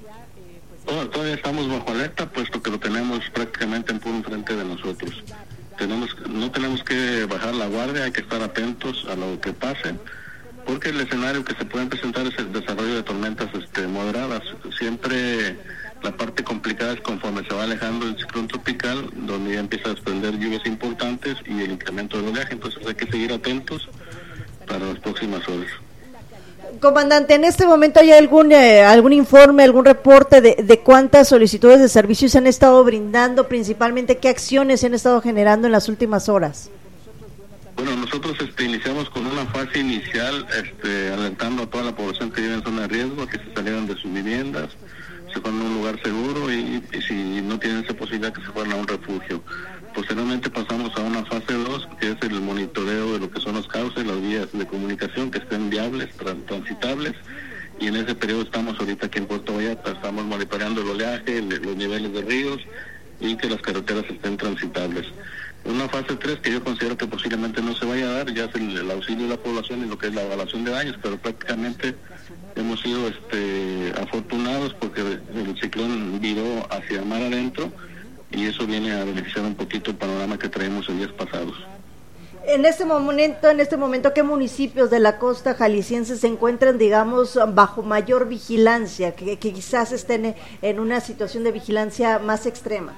Todavía estamos bajo alerta, puesto que lo tenemos prácticamente en puro enfrente de nosotros. Tenemos, no tenemos que bajar la guardia, hay que estar atentos a lo que pase, porque el escenario que se puede presentar es el desarrollo de tormentas este, moderadas. Siempre la parte complicada es conforme se va alejando el ciclón tropical, donde ya empieza a desprender lluvias importantes y el incremento del oleaje, entonces hay que seguir atentos para las próximas horas. Comandante, ¿en este momento hay algún eh, algún informe, algún reporte de, de cuántas solicitudes de servicios se han estado brindando, principalmente qué acciones se han estado generando en las últimas horas? Bueno, nosotros este, iniciamos con una fase inicial este, alertando a toda la población que vive en zona de riesgo a que se salieran de sus viviendas, se fueran a un lugar seguro y, y si no tienen esa posibilidad que se fueran a un refugio. Posteriormente pasamos a una fase dos, que es el monitoreo de lo que son los cauces, las vías de comunicación que estén viables, trans transitables, y en ese periodo estamos ahorita aquí en Puerto Vallarta, estamos monitoreando el oleaje, el, los niveles de ríos y que las carreteras estén transitables. Una fase tres que yo considero que posiblemente no se vaya a dar, ya es el, el auxilio de la población y lo que es la evaluación de daños, pero prácticamente hemos sido este, afortunados porque el ciclón viró hacia mar adentro, y eso viene a beneficiar un poquito el panorama que traemos en días pasados. En este momento, en este momento, ¿qué municipios de la costa jalisciense se encuentran, digamos, bajo mayor vigilancia, que, que quizás estén en una situación de vigilancia más extrema?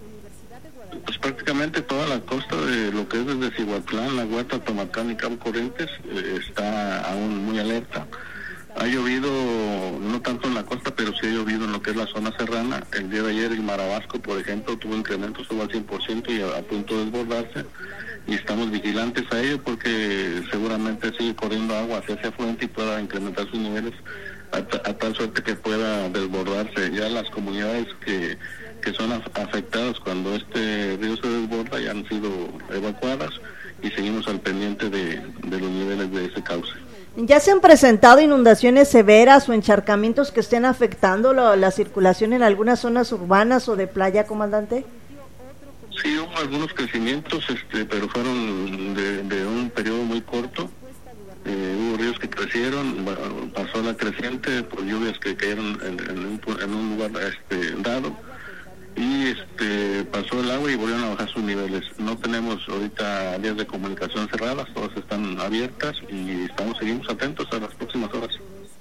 Pues prácticamente toda la costa de lo que es desde Cihuatlán, La Huerta, Tomacán y Cabo Corrientes eh, está aún muy alerta. Ha llovido, no tanto en la costa, pero sí ha llovido en lo que es la zona serrana. El día de ayer el Marabasco, por ejemplo, tuvo incrementos sobre el cien por ciento y a, a punto de desbordarse. Y estamos vigilantes a ello porque seguramente sigue corriendo agua hacia ese afluente y pueda incrementar sus niveles a, a tal suerte que pueda desbordarse. Ya las comunidades que, que son af afectadas cuando este río se desborda ya han sido evacuadas y seguimos al pendiente de, de los niveles de ese cauce. ¿Ya se han presentado inundaciones severas o encharcamientos que estén afectando lo, la circulación en algunas zonas urbanas o de playa, comandante? Sí, hubo algunos crecimientos, este, pero fueron de, de un periodo muy corto. Eh, hubo ríos que crecieron, pasó la creciente por lluvias que cayeron en, en, un, en un lugar este, dado, y este pasó el agua y volvieron a bajar sus niveles. No tenemos ahorita vías de comunicación cerradas, todas están abiertas y estamos seguimos atentos a las próximas horas.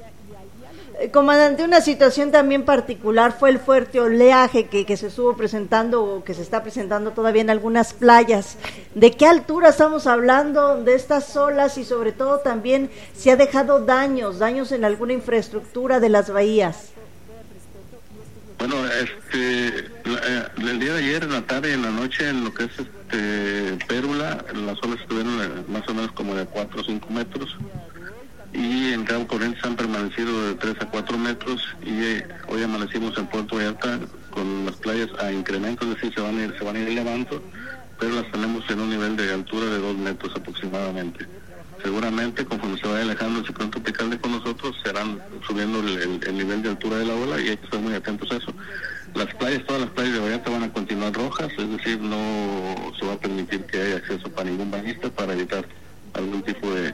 Comandante, una situación también particular fue el fuerte oleaje que, que se estuvo presentando o que se está presentando todavía en algunas playas. ¿De qué altura estamos hablando de estas olas y sobre todo también si ha dejado daños, daños en alguna infraestructura de las bahías? Bueno, este, la, el día de ayer, en la tarde y en la noche, en lo que es este Pérula, las olas estuvieron más o menos como de cuatro o cinco metros. Y en Cabo Corrientes han permanecido de tres a cuatro metros y eh, hoy amanecimos en Puerto Vallarta con las playas a incremento, es decir, se van a ir, se van a ir elevando, pero las tenemos en un nivel de altura de dos metros aproximadamente. Seguramente, conforme se vaya alejando el ciclón tropical de con nosotros, serán subiendo el, el, el nivel de altura de la ola y hay que estar muy atentos a eso. Las playas, todas las playas de Vallarta van a continuar rojas, es decir, no se va a permitir que haya acceso para ningún bañista para evitar algún tipo de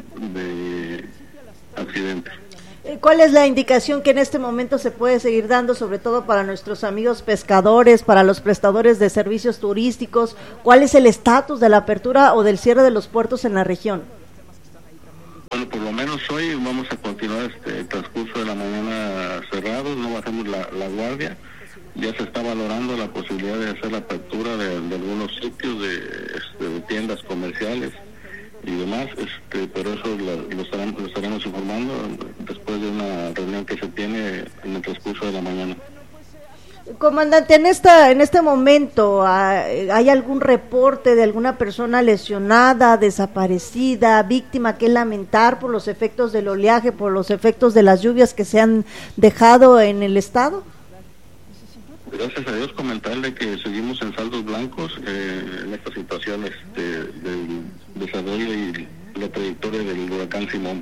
de accidente. ¿Cuál es la indicación que en este momento se puede seguir dando, sobre todo para nuestros amigos pescadores, para los prestadores de servicios turísticos? ¿Cuál es el estatus de la apertura o del cierre de los puertos en la región? Bueno, por lo menos hoy vamos a continuar este transcurso de la mañana cerrados, no bajemos la, la guardia. Ya se está valorando la posibilidad de hacer la apertura de, de algunos sitios, de, este, de tiendas comerciales y demás, este, pero eso lo, lo, estaremos, lo estaremos informando después de una reunión que se tiene en el transcurso de la mañana. Comandante, en esta en este momento, ¿hay algún reporte de alguna persona lesionada, desaparecida, víctima que lamentar por los efectos del oleaje, por los efectos de las lluvias que se han dejado en el estado? Gracias a Dios, comentarle que seguimos en saldos blancos eh, en esta situación este, del desarrollo y la trayectoria del huracán Simón.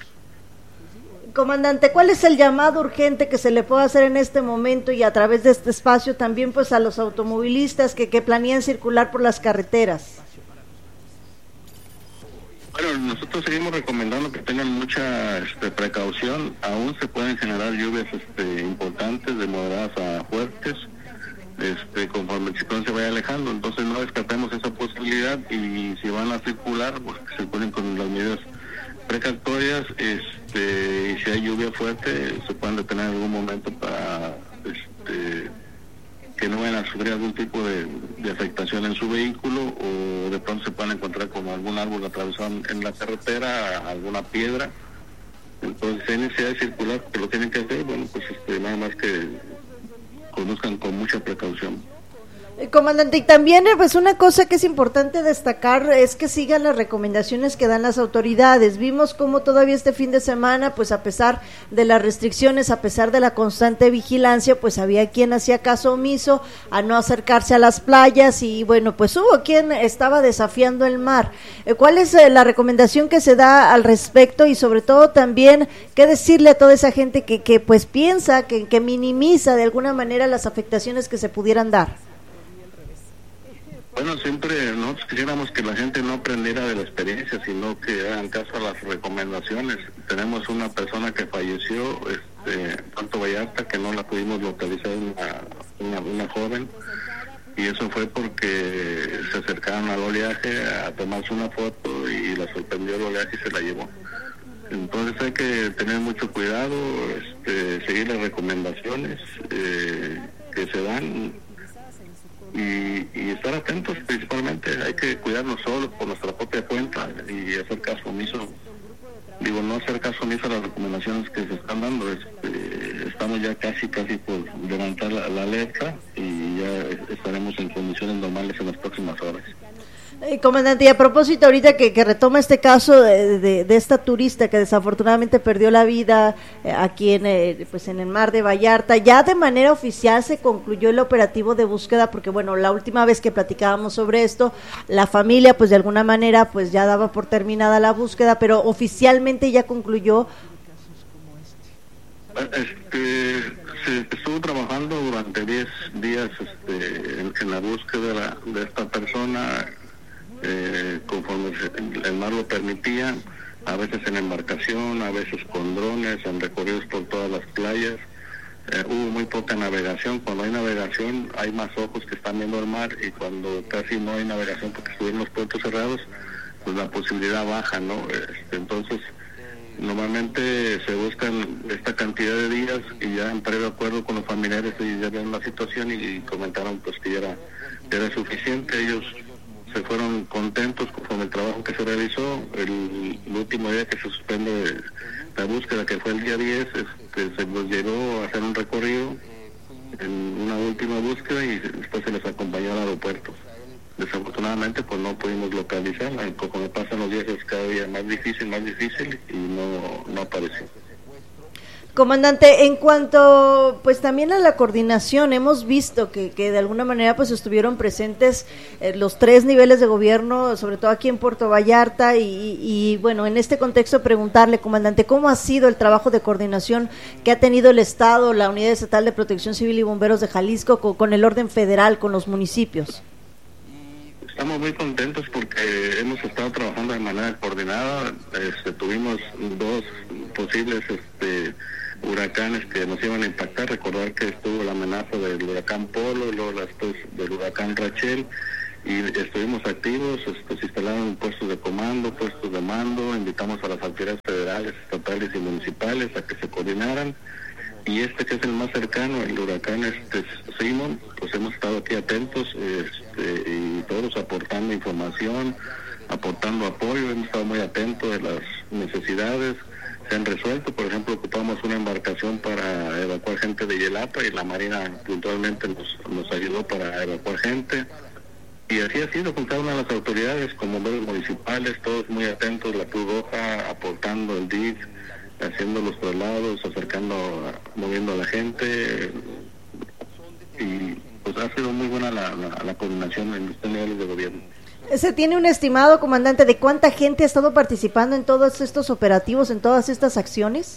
Comandante, ¿cuál es el llamado urgente que se le puede hacer en este momento y a través de este espacio también pues a los automovilistas que, que planean circular por las carreteras? Bueno, nosotros seguimos recomendando que tengan mucha este, precaución. Aún se pueden generar lluvias este, importantes, de moderadas a fuertes, este, conforme el ciclón se vaya alejando. Entonces no descartemos esa posibilidad y si van a circular, pues que circulen con las medidas precautorias. Este, y si hay lluvia fuerte, se pueden detener en algún momento para este, que no vayan a sufrir algún tipo de, de afectación en su vehículo o de pronto se puedan encontrar como algún árbol atravesado en la carretera, alguna piedra. Entonces, si hay necesidad de circular, que lo tienen que hacer, bueno, pues este, nada más que conduzcan con mucha precaución. Comandante, y también pues una cosa que es importante destacar es que sigan las recomendaciones que dan las autoridades. Vimos cómo todavía este fin de semana, pues a pesar de las restricciones, a pesar de la constante vigilancia, pues había quien hacía caso omiso a no acercarse a las playas y bueno, pues hubo quien estaba desafiando el mar. ¿Cuál es la recomendación que se da al respecto y sobre todo también qué decirle a toda esa gente que, que pues piensa, que, que minimiza de alguna manera las afectaciones que se pudieran dar? Bueno, siempre nosotros quisiéramos que la gente no aprendiera de la experiencia, sino que hagan caso a las recomendaciones. Tenemos una persona que falleció este, en Puerto Vallarta, que no la pudimos localizar, una, una, una joven, y eso fue porque se acercaron al oleaje a tomarse una foto y la sorprendió el oleaje y se la llevó. Entonces hay que tener mucho cuidado, este, seguir las recomendaciones eh, que se dan. Y, y estar atentos principalmente, hay que cuidarnos solos por nuestra propia cuenta y hacer caso omiso, digo, no hacer caso omiso a las recomendaciones que se están dando. Este, estamos ya casi, casi por levantar la, la alerta y ya estaremos en condiciones normales en las próximas horas. Eh, comandante, y a propósito ahorita que, que retoma este caso de, de, de esta turista que desafortunadamente perdió la vida eh, aquí en el, pues en el mar de Vallarta, ya de manera oficial se concluyó el operativo de búsqueda, porque bueno, la última vez que platicábamos sobre esto, la familia pues de alguna manera pues ya daba por terminada la búsqueda, pero oficialmente ya concluyó. Este, se estuvo trabajando durante diez días este, en, en la búsqueda de, la, de esta persona. Eh, conforme el mar lo permitía, a veces en embarcación, a veces con drones, en recorridos por todas las playas. Eh, hubo muy poca navegación. Cuando hay navegación hay más ojos que están viendo el mar, y cuando casi no hay navegación porque estuvieron los puertos cerrados, pues la posibilidad baja, ¿no? Este, entonces normalmente se buscan esta cantidad de días, y ya en previo acuerdo con los familiares y ya vieron la situación y comentaron pues que ya era, ya era suficiente. Ellos se fueron contentos con el trabajo que se realizó. El, el último día que se suspende la búsqueda, que fue el día diez, este, se los llevó a hacer un recorrido en una última búsqueda, y después se les acompañó al aeropuerto. Desafortunadamente pues no pudimos localizarla, y como pasan los días es cada día más difícil, más difícil, y no, no apareció. Comandante, en cuanto pues también a la coordinación, hemos visto que, que de alguna manera pues estuvieron presentes eh, los tres niveles de gobierno, sobre todo aquí en Puerto Vallarta, y, y bueno, en este contexto preguntarle, comandante, ¿cómo ha sido el trabajo de coordinación que ha tenido el Estado, la Unidad Estatal de Protección Civil y Bomberos de Jalisco con, con el orden federal, con los municipios? Estamos muy contentos porque hemos estado trabajando de manera coordinada. Este, tuvimos dos posibles este, huracanes que nos iban a impactar. Recordar que estuvo la amenaza del huracán Polo y luego después del huracán Rachel, y estuvimos activos. Este, se instalaron puestos de comando, puestos de mando. Invitamos a las autoridades federales, estatales y municipales a que se coordinaran. Y este que es el más cercano, el huracán este Simón, pues hemos estado aquí atentos, este, y todos aportando información, aportando apoyo. Hemos estado muy atentos de las necesidades. Se han resuelto, por ejemplo, ocupamos una embarcación para evacuar gente de Yelapa, y la Marina puntualmente nos, nos ayudó para evacuar gente. Y así ha sido con cada una de las autoridades, como bomberos municipales, todos muy atentos, la Cruz Roja aportando el D I F, haciendo los traslados, acercando, moviendo a la gente, y pues ha sido muy buena la, la, la coordinación en estos niveles de gobierno. ¿Se tiene un estimado, comandante, de cuánta gente ha estado participando en todos estos operativos, en todas estas acciones?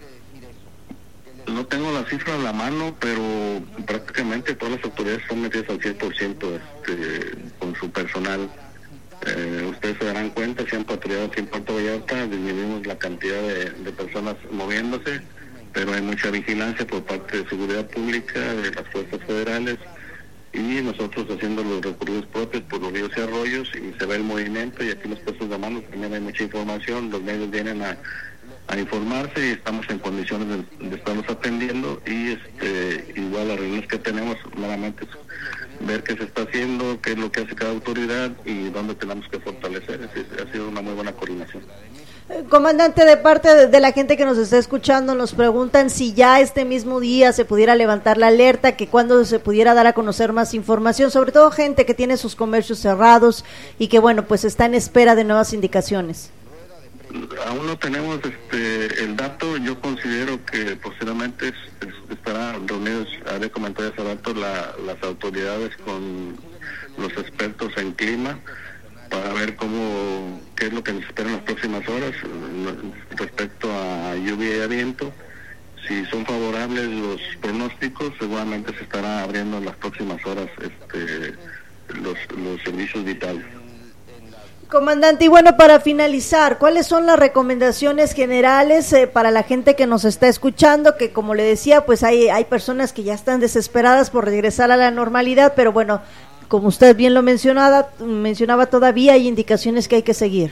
No tengo la cifra a la mano, pero prácticamente todas las autoridades están metidas al cien por ciento este, con su personal. Eh, ustedes se darán cuenta, si han patrullado aquí en Puerto Vallarta, disminuimos la cantidad de, de personas moviéndose, pero hay mucha vigilancia por parte de seguridad pública, de las fuerzas federales, y nosotros haciendo los recorridos propios por los ríos y arroyos, y se ve el movimiento, y aquí en los puestos de mando también hay mucha información. Los medios vienen a, a informarse, y estamos en condiciones de, de estarlos atendiendo, y este igual las reuniones que tenemos nuevamente es ver qué se está haciendo, qué es lo que hace cada autoridad y dónde tenemos que fortalecer. Es decir, ha sido una muy buena coordinación. Comandante, de parte de, de la gente que nos está escuchando, nos preguntan si ya este mismo día se pudiera levantar la alerta, que cuando se pudiera dar a conocer más información, sobre todo gente que tiene sus comercios cerrados y que bueno, pues está en espera de nuevas indicaciones. Aún no tenemos este el dato. Yo considero que posteriormente es, es, estará reunidos, haré comentarios hace rato, la, las autoridades con los expertos en clima para ver cómo, qué es lo que nos espera en las próximas horas respecto a lluvia y viento. Si son favorables los pronósticos, seguramente se estará abriendo en las próximas horas este los, los servicios vitales. Comandante, y bueno, para finalizar, ¿cuáles son las recomendaciones generales eh, para la gente que nos está escuchando? Que como le decía, pues hay, hay personas que ya están desesperadas por regresar a la normalidad, pero bueno, como usted bien lo mencionaba, mencionaba todavía hay indicaciones que hay que seguir.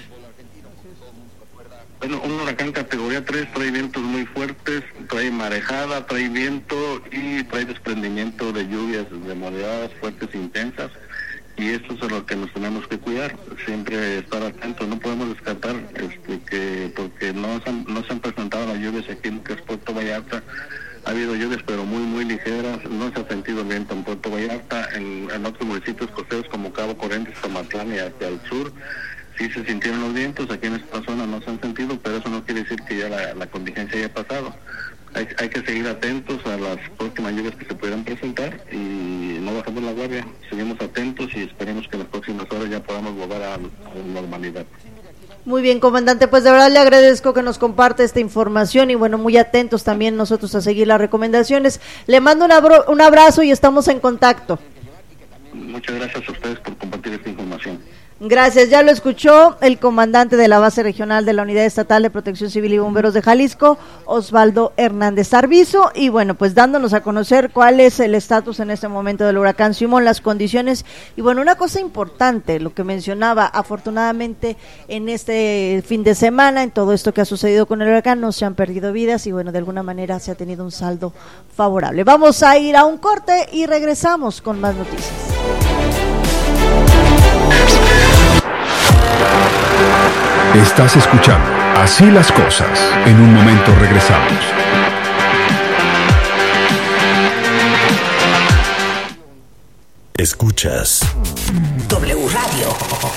Bueno, un huracán categoría tres trae vientos muy fuertes, trae marejada, trae viento y trae desprendimiento de lluvias demasiadas, fuertes e intensas. Y esto es a lo que nos tenemos que cuidar, siempre estar atentos. No podemos descartar este, que porque no se han, no se han presentado las lluvias aquí en Puerto Vallarta, Ha habido lluvias, pero muy, muy ligeras. No se ha sentido viento en Puerto Vallarta. En, en otros municipios costeros como Cabo Corrientes, Tomatlán y hacia el sur, sí se sintieron los vientos. Aquí en esta zona no se han sentido, pero eso no quiere decir que ya la, la contingencia haya pasado. Hay, hay que seguir atentos a las próximas lluvias que se pudieran presentar y no bajamos la guardia. Seguimos atentos y esperemos que en las próximas horas ya podamos volver a, a la normalidad. Muy bien, comandante, pues de verdad le agradezco que nos comparte esta información y bueno, muy atentos también nosotros a seguir las recomendaciones. Le mando un, abro, un abrazo y estamos en contacto. Muchas gracias a ustedes por compartir esta información. Gracias, ya lo escuchó el comandante de la base regional de la Unidad Estatal de Protección Civil y Bomberos de Jalisco, Osvaldo Hernández Arbizu, y bueno, pues dándonos a conocer cuál es el estatus en este momento del huracán Simón, las condiciones, y bueno, una cosa importante, lo que mencionaba, afortunadamente en este fin de semana, en todo esto que ha sucedido con el huracán, no se han perdido vidas y bueno, de alguna manera se ha tenido un saldo favorable. Vamos a ir a un corte y regresamos con más noticias. Estás escuchando Así las Cosas. En un momento regresamos. Escuchas W Radio.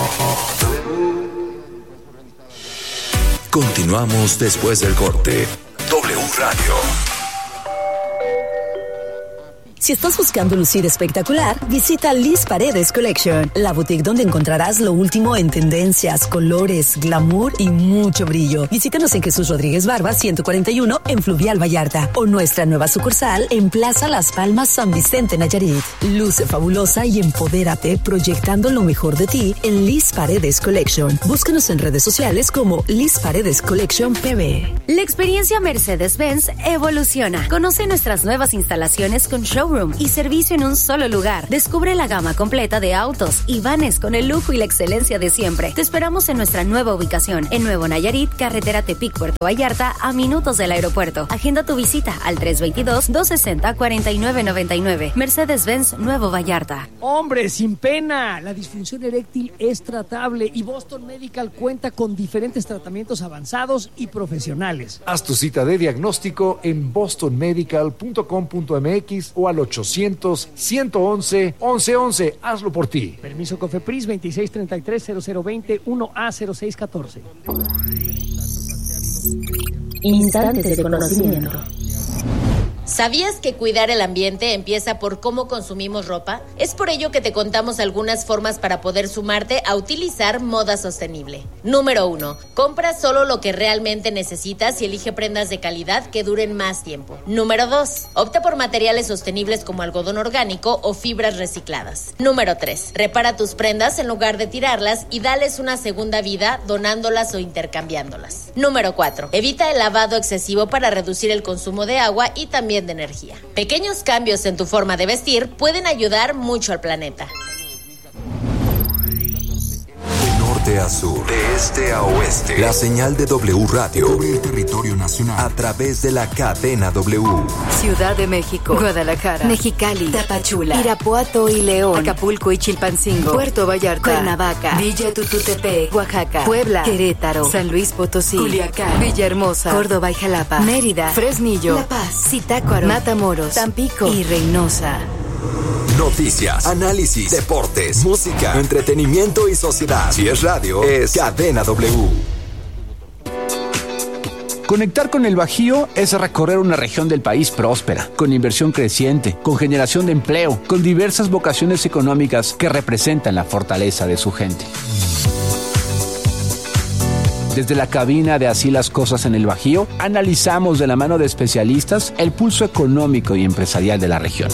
Continuamos después del corte. W Radio. Si estás buscando lucir espectacular, visita Liz Paredes Collection, la boutique donde encontrarás lo último en tendencias, colores, glamour y mucho brillo. Visítanos en Jesús Rodríguez Barba ciento cuarenta y uno en Fluvial Vallarta o nuestra nueva sucursal en Plaza Las Palmas San Vicente Nayarit. Luce fabulosa y empodérate proyectando lo mejor de ti en Liz Paredes Collection. Búscanos en redes sociales como Liz Paredes Collection P B. La experiencia Mercedes-Benz evoluciona. Conoce nuestras nuevas instalaciones con showroom y servicio en un solo lugar. Descubre la gama completa de autos y vanes con el lujo y la excelencia de siempre. Te esperamos en nuestra nueva ubicación, en Nuevo Nayarit, carretera Tepic, Puerto Vallarta, a minutos del aeropuerto. Agenda tu visita al tres dos dos, dos seis cero, cuatro nueve nueve nueve. Mercedes-Benz Nuevo Vallarta. Hombre, sin pena. La disfunción eréctil es tratable y Boston Medical cuenta con diferentes tratamientos avanzados y profesionales. Haz tu cita de diagnóstico en boston medical punto com punto m x o al ochocientos, ciento once, once once. Hazlo por ti. Permiso COFEPRIS veintiséis treinta y tres, cero cero veinte, uno A cero seis catorce. Instantes de conocimiento. ¿Sabías que cuidar el ambiente empieza por cómo consumimos ropa? Es por ello que te contamos algunas formas para poder sumarte a utilizar moda sostenible. Número uno. Compra solo lo que realmente necesitas y elige prendas de calidad que duren más tiempo. Número dos. Opta por materiales sostenibles como algodón orgánico o fibras recicladas. Número tres. Repara tus prendas en lugar de tirarlas y dales una segunda vida donándolas o intercambiándolas. Número cuatro. Evita el lavado excesivo para reducir el consumo de agua y también de energía. Pequeños cambios en tu forma de vestir pueden ayudar mucho al planeta. De norte a sur, de este a oeste, la señal de W Radio cubre el territorio nacional a través de la cadena W. Ciudad de México, Guadalajara, Mexicali, Tapachula, Irapuato y León, Acapulco y Chilpancingo, Puerto Vallarta, Cuernavaca, Villa Tututepec, Oaxaca, Puebla, Querétaro, San Luis Potosí, Culiacán, Villahermosa, Córdoba y Jalapa, Mérida, Fresnillo, La Paz, Zitácuaro, Matamoros, Tampico y Reynosa. Noticias, análisis, deportes, música, entretenimiento y sociedad. Si es radio, es Cadena W. Conectar con el Bajío es recorrer una región del país próspera, con inversión creciente, con generación de empleo, con diversas vocaciones económicas que representan la fortaleza de su gente. Desde la cabina de Así las Cosas en el Bajío, analizamos de la mano de especialistas el pulso económico y empresarial de la región.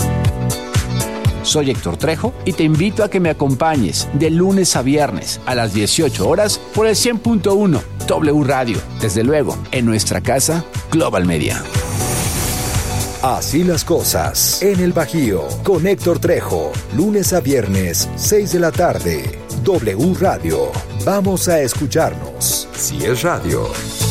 Soy Héctor Trejo y te invito a que me acompañes de lunes a viernes a las dieciocho horas por el cien punto uno W Radio. Desde luego, en nuestra casa, Global Media. Así las Cosas en el Bajío con Héctor Trejo. Lunes a viernes, seis de la tarde. W Radio. Vamos a escucharnos. Si es radio,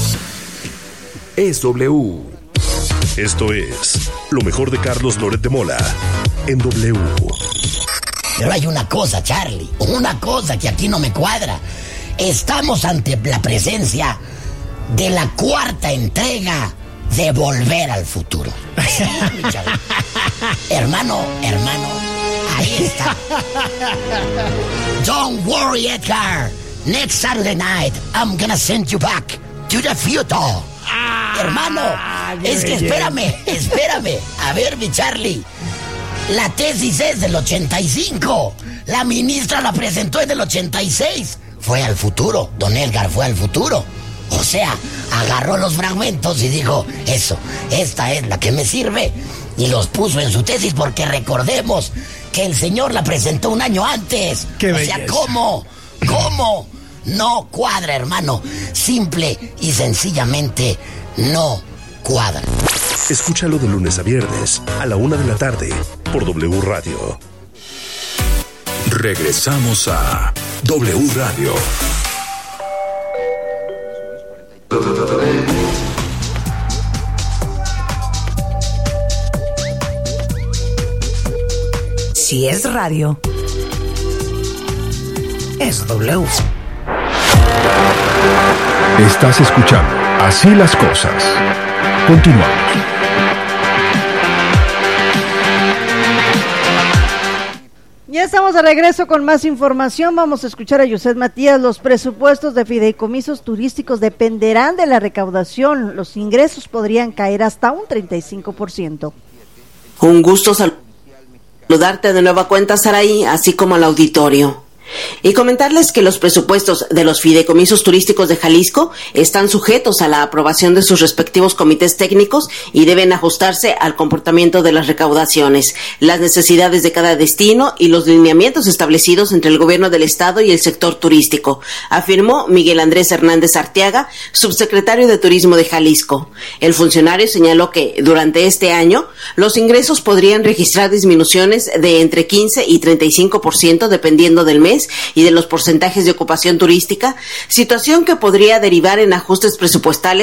es W. Esto es lo mejor de Carlos Loret de Mola en W. Pero hay una cosa, Charlie, una cosa que aquí no me cuadra. Estamos ante la presencia de la cuarta entrega de Volver al Futuro. Sí, mi chavo. Hermano, hermano, ahí está. Don't worry, Edgar. Next Saturday night, I'm gonna send you back to the future. Ah, hermano, es que espérame, espérame. A ver, mi Charlie. La tesis es del ochenta y cinco. La ministra la presentó en el ochenta y seis. Fue al futuro. Don Edgar fue al futuro. O sea, agarró los fragmentos y dijo, eso, esta es la que me sirve. Y los puso en su tesis porque recordemos que el señor la presentó un año antes. Qué o sea, ¿cómo? ¿Cómo? No cuadra, hermano. Simple y sencillamente no cuadra. Escúchalo de lunes a viernes a la una de la tarde por W Radio. Regresamos a W Radio. Si es radio, es W. Estás escuchando Así las Cosas. Continuamos. Ya estamos de regreso con más información. Vamos a escuchar a Yuset Matías. Los presupuestos de fideicomisos turísticos dependerán de la recaudación. Los ingresos podrían caer hasta un treinta y cinco por ciento. Un gusto saludarte de nueva cuenta, Saraí, así como al auditorio. Y comentarles que los presupuestos de los fideicomisos turísticos de Jalisco están sujetos a la aprobación de sus respectivos comités técnicos y deben ajustarse al comportamiento de las recaudaciones, las necesidades de cada destino y los lineamientos establecidos entre el gobierno del estado y el sector turístico, afirmó Miguel Andrés Hernández Arteaga, subsecretario de Turismo de Jalisco. El funcionario señaló que durante este año los ingresos podrían registrar disminuciones de entre quince y treinta y cinco por ciento dependiendo del mes y de los porcentajes de ocupación turística, situación que podría derivar en ajustes presupuestales